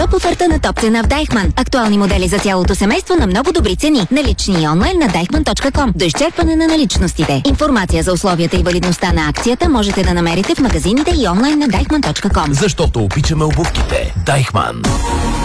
Топ оферта на топ цена в Дайхман. Актуални модели за цялото семейство на много добри цени. Налични и онлайн на deichmann.com. До изчерпване на наличностите. Информация за условията и валидността на акцията можете да намерите в магазините и онлайн на deichmann.com. Защото обичаме обувките. Дайхман.